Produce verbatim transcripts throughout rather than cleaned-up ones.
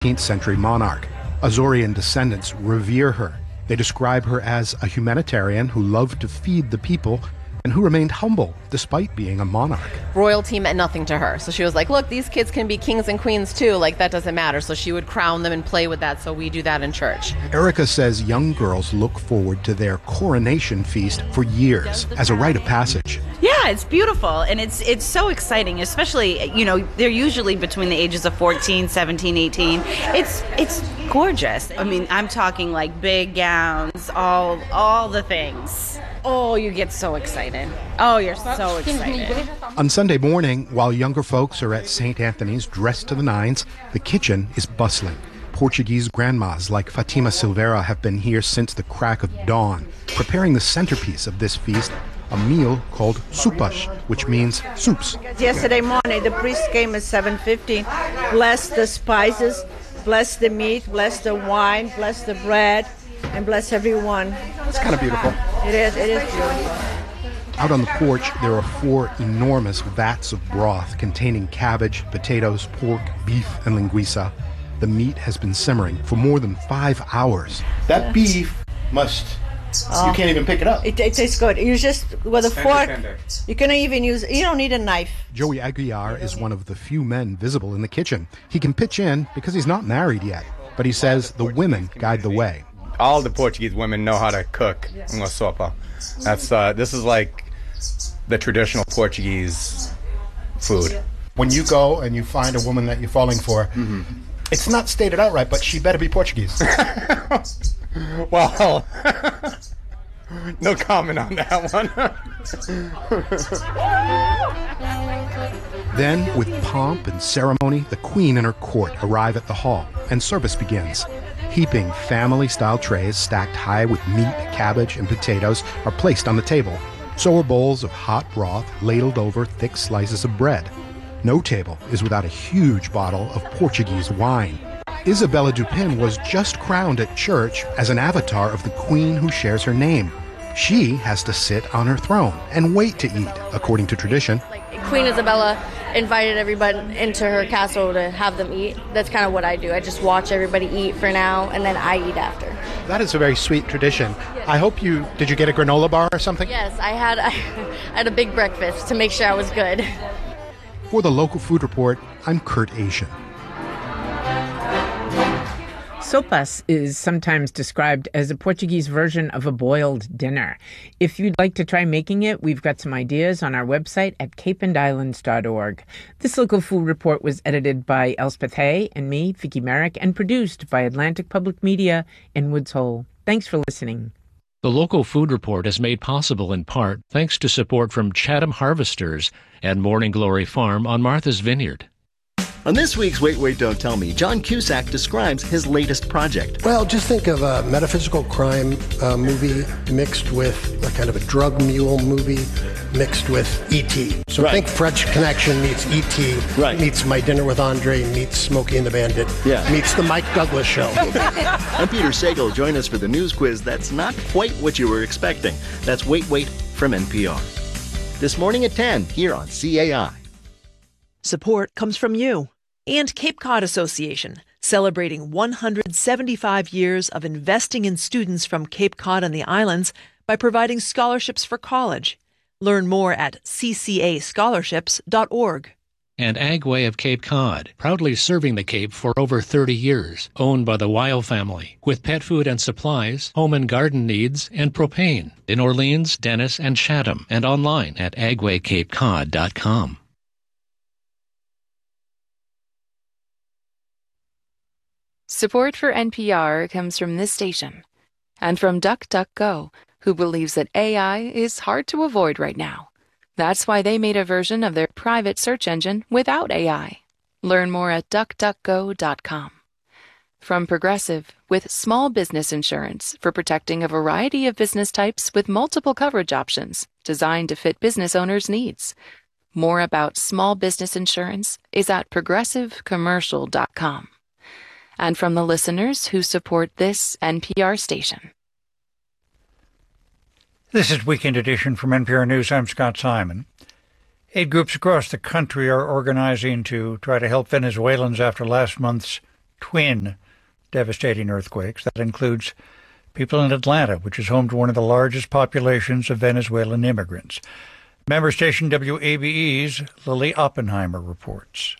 nineteenth century monarch. Azorean descendants revere her. They describe her as a humanitarian who loved to feed the people and who remained humble despite being a monarch. Royalty meant nothing to her. So she was like, look, these kids can be kings and queens too. Like, that doesn't matter. So she would crown them and play with that. So we do that in church. Erica says young girls look forward to their coronation feast for years as a rite of passage. Yeah, it's beautiful, and it's it's so exciting, especially, you know, they're usually between the ages of fourteen, seventeen, eighteen. It's it's gorgeous. I mean, I'm talking like big gowns, all all the things. Oh, you get so excited. Oh, you're so excited. On Sunday morning, while younger folks are at Saint Anthony's dressed to the nines, the kitchen is bustling. Portuguese grandmas like Fatima Silveira have been here since the crack of dawn, preparing the centerpiece of this feast, a meal called sopas, which means soups. Yesterday morning, the priest came at seven fifteen, blessed the spices, blessed the meat, blessed the wine, blessed the bread, and bless everyone. It's kind of beautiful. It is, it is beautiful. Out on the porch, there are four enormous vats of broth containing cabbage, potatoes, pork, beef, and linguiça. The meat has been simmering for more than five hours. That beef must... Oh. You can't even pick it up. It, it tastes good. You just, with a tender, fork, tender. You can even use, you don't need a knife. Joey Aguiar is one of the few men visible in the kitchen. He can pitch in because he's not married yet, but he says the women guide the way. All the Portuguese women know how to cook uma sopa. That's, uh, this is like the traditional Portuguese food. When you go and you find a woman that you're falling for, mm-hmm. It's not stated outright, but she better be Portuguese. Well, no comment on that one. Then, with pomp and ceremony, the Queen and her court arrive at the hall, and service begins. Heaping family-style trays stacked high with meat, cabbage, and potatoes are placed on the table. So are bowls of hot broth ladled over thick slices of bread. No table is without a huge bottle of Portuguese wine. Isabella Dupin was just crowned at church as an avatar of the queen who shares her name. She has to sit on her throne and wait to eat, according to tradition. Queen Isabella invited everybody into her castle to have them eat. That's kind of what I do. I just watch everybody eat for now, and then I eat after. That is a very sweet tradition. I hope you, did you get a granola bar or something? Yes, I had, I had a big breakfast to make sure I was good. For the Local Food Report, I'm Kurt Asian. Sopas is sometimes described as a Portuguese version of a boiled dinner. If you'd like to try making it, we've got some ideas on our website at cape and islands dot org. This Local Food Report was edited by Elspeth Hay and me, Vicki Merrick, and produced by Atlantic Public Media in Woods Hole. Thanks for listening. The Local Food Report is made possible in part thanks to support from Chatham Harvesters and Morning Glory Farm on Martha's Vineyard. On this week's Wait, Wait, Don't Tell Me, John Cusack describes his latest project. Well, just think of a metaphysical crime uh, movie mixed with a kind of a drug mule movie mixed with E T So right. Think French Connection meets E T Right. Meets My Dinner with Andre, meets Smokey and the Bandit, yeah. Meets The Mike Douglas Show. I'm Peter Sagal. Join us for the news quiz that's not quite what you were expecting. That's Wait, Wait from N P R. This morning at ten, here on C A I. Support comes from you and Cape Cod Association, celebrating one hundred seventy-five years of investing in students from Cape Cod and the islands by providing scholarships for college. Learn more at c c a scholarships dot org. And Agway of Cape Cod, proudly serving the Cape for over thirty years, owned by the Weil family, with pet food and supplies, home and garden needs, and propane in Orleans, Dennis, and Chatham, and online at agway cape cod dot com. Support for N P R comes from this station and from DuckDuckGo, who believes that A I is hard to avoid right now. That's why they made a version of their private search engine without A I. Learn more at duck duck go dot com. From Progressive, with small business insurance for protecting a variety of business types with multiple coverage options designed to fit business owners' needs. More about small business insurance is at progressive commercial dot com. And from the listeners who support this N P R station. This is Weekend Edition from N P R News. I'm Scott Simon. Aid groups across the country are organizing to try to help Venezuelans after last month's twin devastating earthquakes. That includes people in Atlanta, which is home to one of the largest populations of Venezuelan immigrants. Member station W A B E's Lily Oppenheimer reports.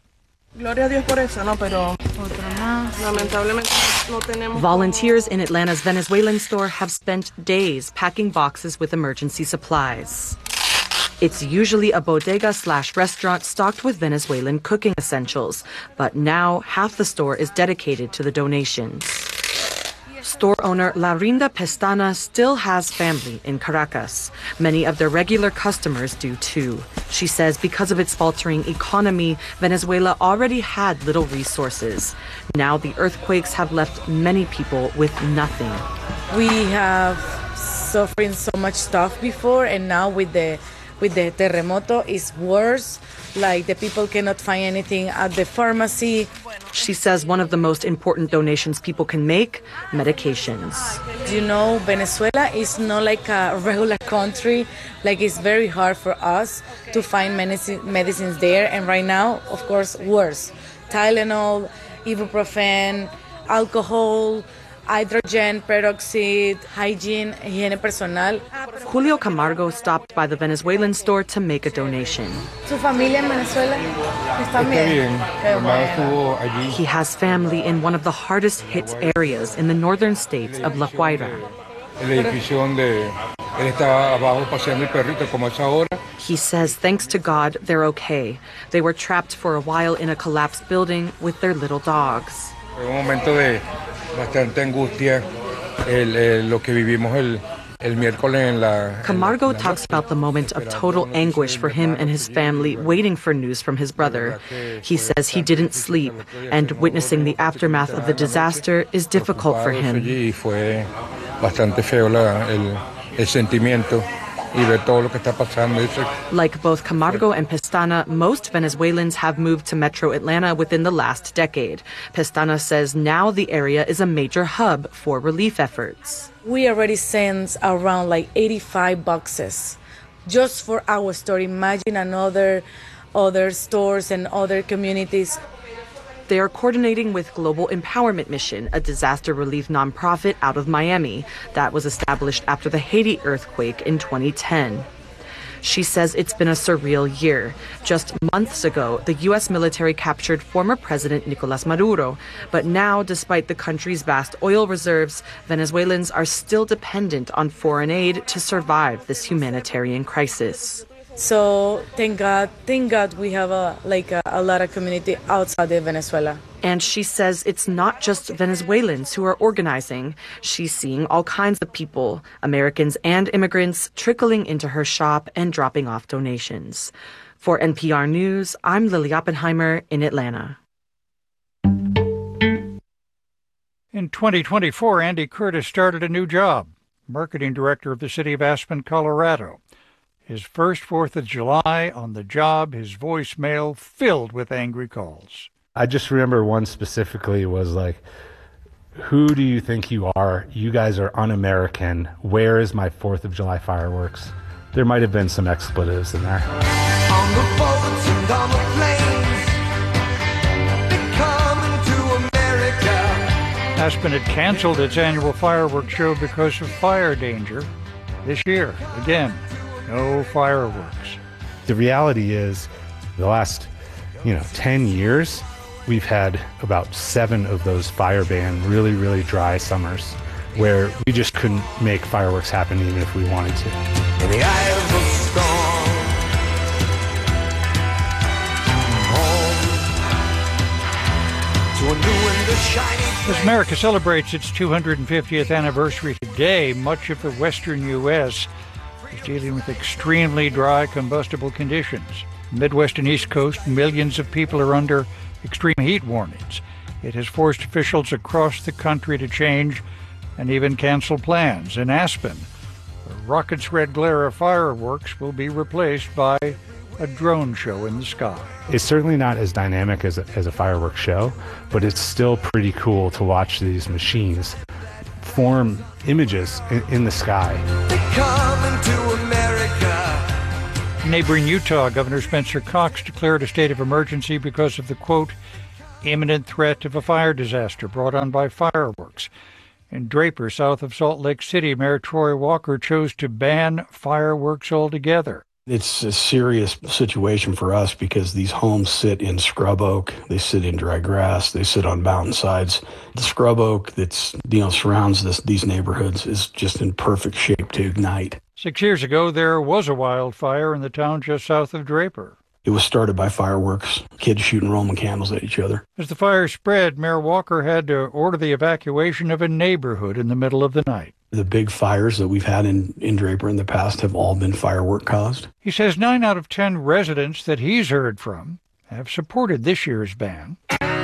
Volunteers in Atlanta's Venezuelan store have spent days packing boxes with emergency supplies. It's usually a bodega slash restaurant stocked with Venezuelan cooking essentials, but now half the store is dedicated to the donations. Store owner Laurinda Pestana still has family in Caracas. Many of their regular customers do too. She says because of its faltering economy, Venezuela already had little resources. Now the earthquakes have left many people with nothing. We have suffering so much stuff before, and now with the with the terremoto it's worse. Like the people cannot find anything at the pharmacy. She says one of the most important donations people can make, medications. You know, Venezuela is not like a regular country. Like it's very hard for us to find medicine, medicines there. And right now, of course, worse. Tylenol, ibuprofen, alcohol, hydrogen peroxide, hygiene, higiene personal. Julio Camargo stopped by the Venezuelan store to make a donation. ¿Su familia en Venezuela está bien? He has family in one of the hardest hit areas in the northern states of La Guaira. He says thanks to God, they're okay. They were trapped for a while in a collapsed building with their little dogs. Bastante angustia el, el, lo que vivimos el, el miércoles en la... Camargo talks about the moment of total anguish for him and his family waiting for news from his brother. He says he didn't sleep, and witnessing the aftermath of the disaster is difficult for him. Y fue bastante feo la, el, el sentimiento. Like both Camargo and Pestana, most Venezuelans have moved to Metro Atlanta within the last decade. Pestana says now the area is a major hub for relief efforts. We already sent around like eighty-five boxes just for our store. Imagine another other stores and other communities. They are coordinating with Global Empowerment Mission, a disaster relief nonprofit out of Miami that was established after the Haiti earthquake in twenty ten. She says it's been a surreal year. Just months ago, the U S military captured former President Nicolas Maduro. But now, despite the country's vast oil reserves, Venezuelans are still dependent on foreign aid to survive this humanitarian crisis. So thank God, thank God we have a like a, a lot of community outside of Venezuela. And she says it's not just Venezuelans who are organizing. She's seeing all kinds of people, Americans and immigrants, trickling into her shop and dropping off donations. For N P R News, I'm Lily Oppenheimer in Atlanta. In twenty twenty-four, Andy Curtis started a new job, marketing director of the city of Aspen, Colorado. His first fourth of July on the job, his voicemail filled with angry calls. I just remember one specifically was like, who do you think you are? You guys are un-American. Where is my fourth of July fireworks? There might have been some expletives in there. On the boats and on the planes, they're coming to America. Aspen had canceled its annual fireworks show because of fire danger. This year, again, no fireworks. The reality is, the last, you know, ten years, we've had about seven of those fire ban, really, really dry summers where we just couldn't make fireworks happen even if we wanted to. In the eye of the storm, home to a new and a shiny. As America celebrates its two hundred fiftieth anniversary today, much of the western U S is dealing with extremely dry combustible conditions. Midwest and East Coast, millions of people are under extreme heat warnings. It has forced officials across the country to change and even cancel plans. In Aspen, the rocket's red glare of fireworks will be replaced by a drone show in the sky. It's certainly not as dynamic as a, as a fireworks show, but it's still pretty cool to watch these machines form images in, in the sky. Coming to America. Neighboring Utah, Governor Spencer Cox declared a state of emergency because of the, quote, imminent threat of a fire disaster brought on by fireworks. In Draper, south of Salt Lake City, Mayor Troy Walker chose to ban fireworks altogether. It's a serious situation for us because these homes sit in scrub oak, they sit in dry grass, they sit on mountainsides. The scrub oak that's, you know, surrounds this, these neighborhoods is just in perfect shape to ignite. Six years ago, there was a wildfire in the town just south of Draper. It was started by fireworks, kids shooting Roman candles at each other. As the fire spread, Mayor Walker had to order the evacuation of a neighborhood in the middle of the night. The big fires that we've had in, in Draper in the past have all been firework caused. He says nine out of ten residents that he's heard from have supported this year's ban.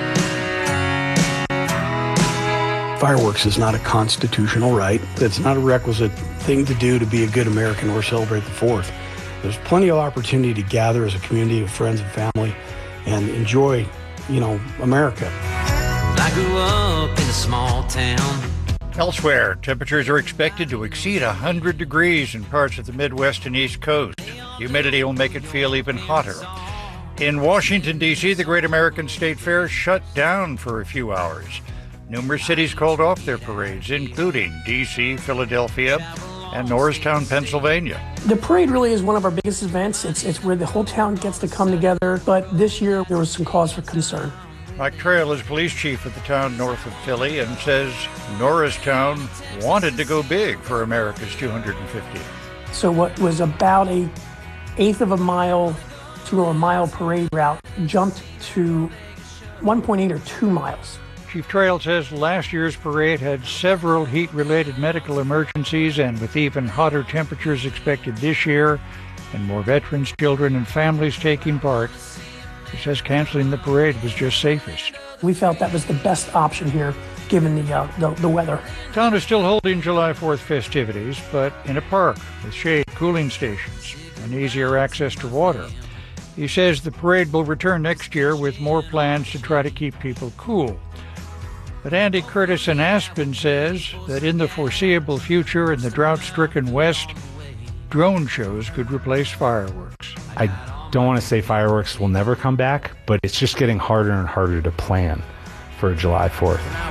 Fireworks is not a constitutional right. It's not a requisite thing to do to be a good American or celebrate the fourth. There's plenty of opportunity to gather as a community of friends and family and enjoy, you know, America. I grew up in a small town. Elsewhere, temperatures are expected to exceed one hundred degrees in parts of the Midwest and East Coast. Humidity will make it feel even hotter. In Washington, D C, the Great American State Fair shut down for a few hours. Numerous cities called off their parades, including D C, Philadelphia, and Norristown, Pennsylvania. The parade really is one of our biggest events. It's, it's where the whole town gets to come together, but this year there was some cause for concern. Mike Trail is police chief at the town north of Philly and says Norristown wanted to go big for America's two hundred fiftieth. So what was about a eighth of a mile to a mile parade route jumped to one point eight or two miles. Chief Trail says last year's parade had several heat-related medical emergencies, and with even hotter temperatures expected this year and more veterans, children, and families taking part, he says canceling the parade was just safest. We felt that was the best option here, given the, uh, the, the weather. Town is still holding July fourth festivities, but in a park with shade, cooling stations, and easier access to water. He says the parade will return next year with more plans to try to keep people cool. But Andy Curtis in Aspen says that in the foreseeable future in the drought-stricken West, drone shows could replace fireworks. I don't want to say fireworks will never come back, but it's just getting harder and harder to plan for July fourth.